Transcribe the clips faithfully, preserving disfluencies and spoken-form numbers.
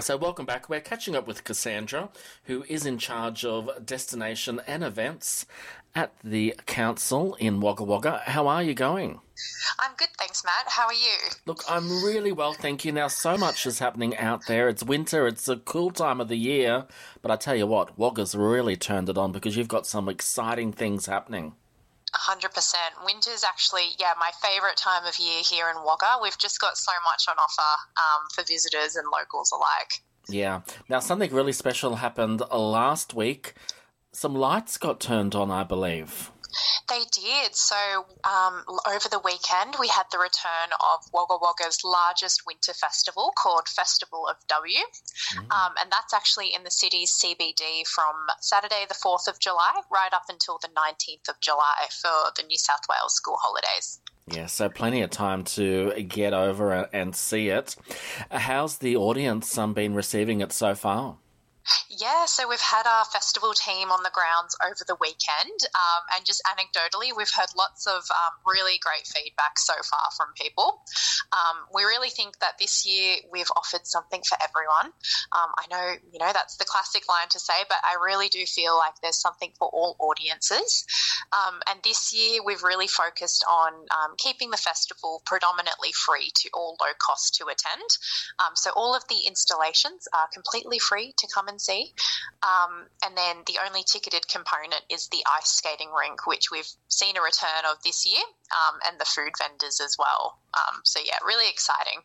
So welcome back. We're catching up with Cassandra, who is in charge of destination and events at the council in Wagga Wagga. How are you going? I'm good, thanks, Matt. How are you? Look, I'm really well, thank you. Now, so much is happening out there. It's winter, it's a cool time of the year, but I tell you what, Wagga's really turned it on because you've got some exciting things happening. one hundred percent. Winter's actually, yeah, my favourite time of year here in Wagga. We've just got so much on offer um, for visitors and locals alike. Yeah. Now, something really special happened last week. Some lights got turned on, I believe. They did. So um, over the weekend, we had the return of Wagga Wagga's largest winter festival called Festival of W. Mm. Um, and that's actually in the city's C B D from Saturday the fourth of July right up until the nineteenth of July for the New South Wales school holidays. Yeah, so plenty of time to get over and see it. How's the audience um, been receiving it so far? Yeah, so we've had our festival team on the grounds over the weekend, um, and just anecdotally, we've heard lots of um, really great feedback so far from people. Um, we really think that this year we've offered something for everyone. Um, I know, you know, that's the classic line to say, but I really do feel like there's something for all audiences. Um, and this year we've really focused on um, keeping the festival predominantly free to all low cost to attend. Um, so all of the installations are completely free to come and see. Um, and then the only ticketed component is the ice skating rink, which we've seen a return of this year, um, and the food vendors as well. Um, so, yeah, really exciting.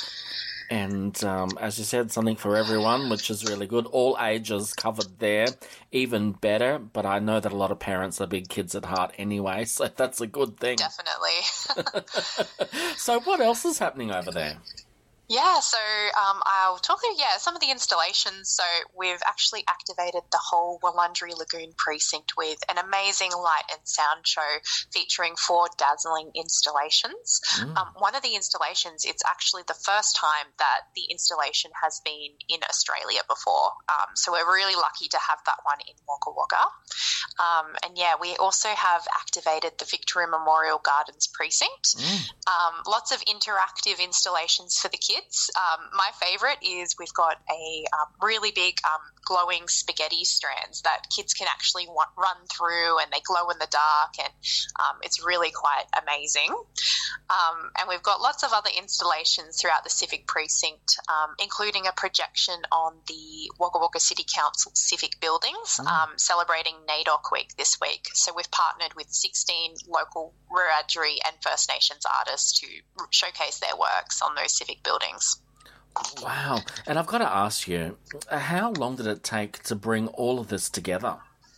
And um, as you said, something for everyone, which is really good. All ages covered there, even better. But I know that a lot of parents are big kids at heart anyway, so that's a good thing. Definitely. So what else is happening over there? Yeah, so um, I'll talk through, yeah, some of the installations. So we've actually activated the whole Wurundjeri Lagoon precinct with an amazing light and sound show featuring four dazzling installations. Mm. Um, one of the installations, it's actually the first time that the installation has been in Australia before. Um, so we're really lucky to have that one in Wagga Wagga. Um, and, yeah, we also have activated the Victoria Memorial Gardens precinct. Mm. Um, lots of interactive installations for the kids. Um, my favourite is we've got a um, really big um, glowing spaghetti strands that kids can actually want, run through, and they glow in the dark, and um, it's really quite amazing. Um, and we've got lots of other installations throughout the civic precinct, um, including a projection on the Wagga Wagga City Council civic buildings, mm. um, celebrating NAIDOC Week this week. So we've partnered with sixteen local Wiradjuri and First Nations artists to showcase their works on those civic buildings. Wow. And I've got to ask you, how long did it take to bring all of this together?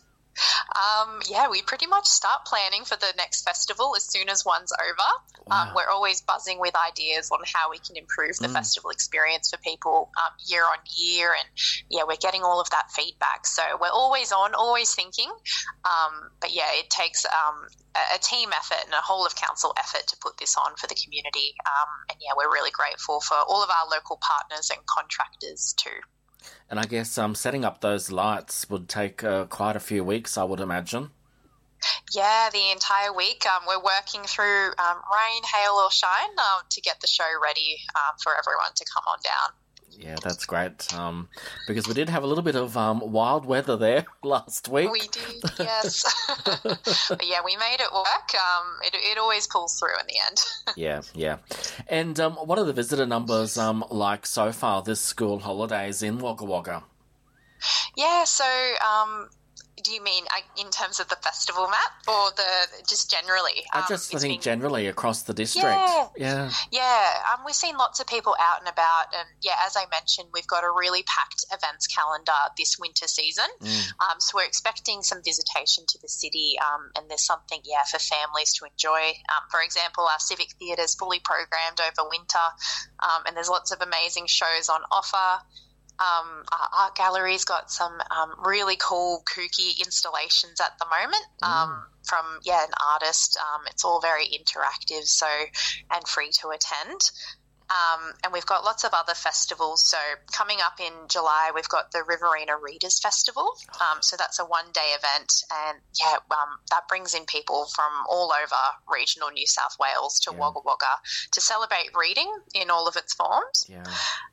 Um, yeah, we pretty much start planning for the next festival as soon as one's over. Wow. Um, we're always buzzing with ideas on how we can improve the mm. festival experience for people um, year on year. And, yeah, we're getting all of that feedback. So we're always on, always thinking. Um, but, yeah, it takes um, a, a team effort and a whole of council effort to put this on for the community. Um, and, yeah, we're really grateful for all of our local partners and contractors too. And I guess um, setting up those lights would take uh, quite a few weeks, I would imagine. Yeah, the entire week. Um, we're working through um, rain, hail or shine um, to get the show ready um, for everyone to come on down. Yeah, that's great, um, because we did have a little bit of um, wild weather there last week. We did, yes. But yeah, we made it work. Um, it, it always pulls through in the end. yeah, yeah. And um, what are the visitor numbers um, like so far this school holidays in Wagga Wagga? Yeah, so... Um, do you mean in terms of the festival, Matt, or the just generally? Um, I just I think been... generally across the district. Yeah, yeah. yeah. Um, we've seen lots of people out and about, and yeah, as I mentioned, we've got a really packed events calendar this winter season. Mm. Um, so we're expecting some visitation to the city, um, and there's something, yeah, for families to enjoy. Um, for example, our civic theatre is fully programmed over winter, um, and there's lots of amazing shows on offer. Um, our art gallery's got some um, really cool, kooky installations at the moment um, mm. from, yeah, an artist. Um, it's all very interactive, so and free to attend. Um, and we've got lots of other festivals. So coming up in July, we've got the Riverina Readers Festival. Um, so that's a one-day event, and yeah, um, that brings in people from all over regional New South Wales to yeah. Wagga Wagga to celebrate reading in all of its forms. Yeah.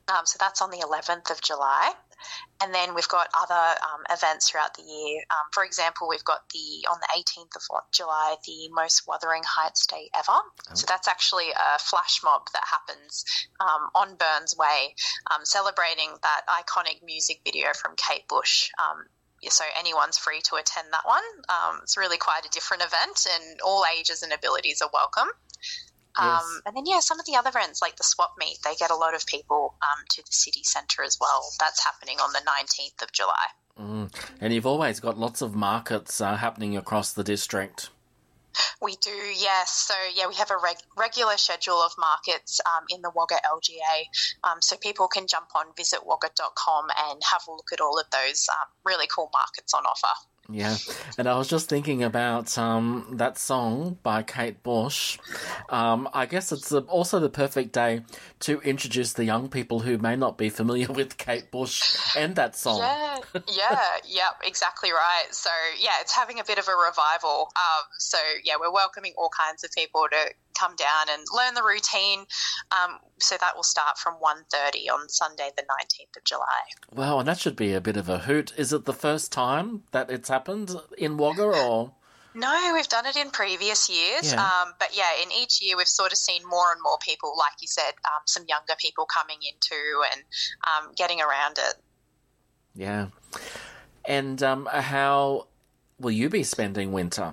Um, so that's on the eleventh of July. And then we've got other um, events throughout the year. Um, for example, we've got the on the eighteenth of July, the most Wuthering Heights Day ever. Oh. So that's actually a flash mob that happens um, on Burns Way, um, celebrating that iconic music video from Kate Bush. Um, so anyone's free to attend that one. Um, it's really quite a different event, and all ages and abilities are welcome. Yes. Um, and then, yeah, some of the other events like the swap meet, they get a lot of people um, to the city centre as well. That's happening on the nineteenth of July. Mm. And you've always got lots of markets uh, happening across the district. We do, yes. So, yeah, we have a reg- regular schedule of markets um, in the Wagga L G A. Um, so people can jump on visit wagga dot com and have a look at all of those um, really cool markets on offer. Yeah, and I was just thinking about um, that song by Kate Bush. Um, I guess it's the, also the perfect day to introduce the young people who may not be familiar with Kate Bush and that song. Yeah, yeah, yep, exactly right. So, yeah, it's having a bit of a revival. Um, so, yeah, we're welcoming all kinds of people to come down and learn the routine. Um, so that will start from one thirty on Sunday the nineteenth of July. Wow, and that should be a bit of a hoot. Is it the first time that it's happened in Wagga, or...? No, we've done it in previous years. Yeah. Um, but, yeah, in each year we've sort of seen more and more people, like you said, um, some younger people coming in too and um, getting around it. Yeah. And um, how will you be spending winter?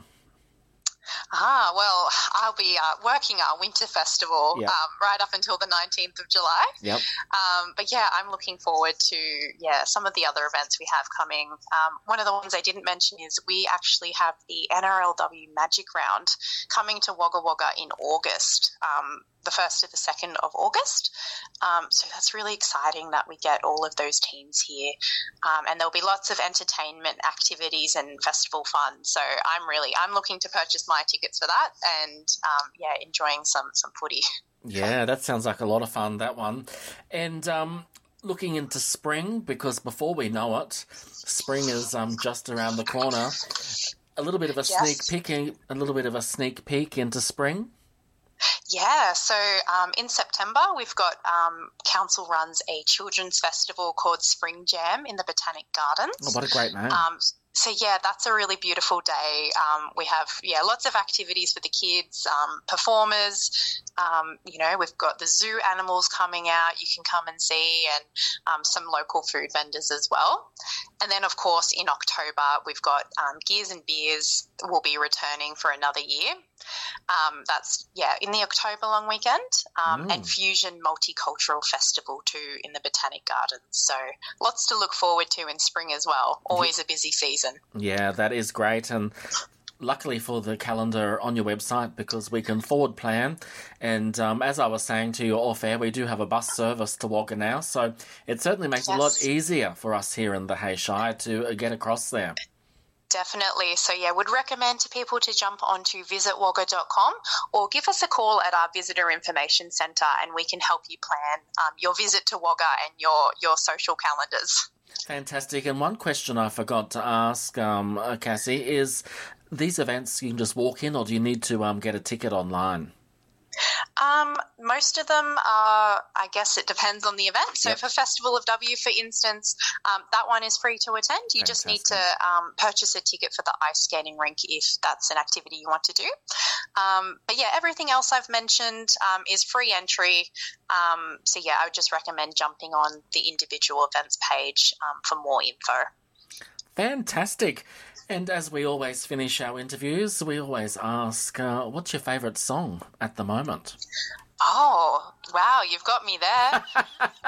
Ah, well, I'll be uh, working our winter festival Yep. um, right up until the nineteenth of July. Yep. Um, but, yeah, I'm looking forward to, yeah, some of the other events we have coming. Um, one of the ones I didn't mention is we actually have the N R L W Magic Round coming to Wagga Wagga in August, um, the first to the second of August. Um, so that's really exciting that we get all of those teams here. Um, and there'll be lots of entertainment activities and festival fun. So I'm really, I'm looking to purchase my tickets for that and, um, yeah, enjoying some, some footy. Yeah, that sounds like a lot of fun, that one. And um, looking into spring, because before we know it, spring is um, just around the corner. A little bit of a Yes. sneak peek, a little bit of a sneak peek into spring. Yeah, so um, in September we've got um, council runs a children's festival called Spring Jam in the Botanic Gardens. Oh, what a great name. Um, so, yeah, that's a really beautiful day. Um, we have, yeah, lots of activities for the kids, um, performers. Um, you know, we've got the zoo animals coming out you can come and see, and um, some local food vendors as well. And then, of course, in October, we've got um, Gears and Beers will be returning for another year. Um, that's, yeah, in the October long weekend, um, Mm. and Fusion Multicultural Festival too in the Botanic Gardens. So lots to look forward to in spring as well. Always a busy season. Yeah, that is great. And luckily for the calendar on your website, because we can forward plan. And um, as I was saying to you off air, we do have a bus service to Wagga now. So it certainly makes it a lot Yes. easier for us here in the Hay Shire to uh, get across there. Definitely. So, yeah, would recommend to people to jump onto visit wagga dot com or give us a call at our Visitor Information Centre and we can help you plan um, your visit to Wagga and your, your social calendars. Fantastic. And one question I forgot to ask, um, uh, Cassie, is these events you can just walk in, or do you need to um, get a ticket online? Um, most of them are, I guess it depends on the event. So Yep. for Festival of W, for instance, um, that one is free to attend. You just need to um, purchase a ticket for the ice skating rink if that's an activity you want to do. Um, but yeah, everything else I've mentioned um, is free entry. Um, so yeah, I would just recommend jumping on the individual events page um, for more info. Fantastic. And as we always finish our interviews, we always ask, uh, what's your favourite song at the moment? Oh, wow, you've got me there. uh,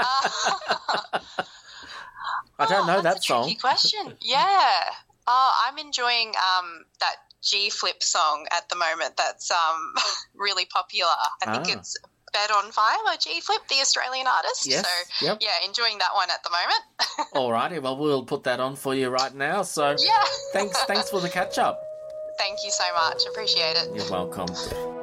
I don't know oh, that that's a song. tricky question. Yeah. Oh, I'm enjoying um, that G Flip song at the moment. That's um, really popular. I think Ah. it's Bed on Fire by G Flip, the Australian artist. Yes, So, yep. yeah, enjoying that one at the moment. Alrighty, well, we'll put that on for you right now. So Yeah. thanks, thanks for the catch-up. Thank you so much. Appreciate it. You're welcome.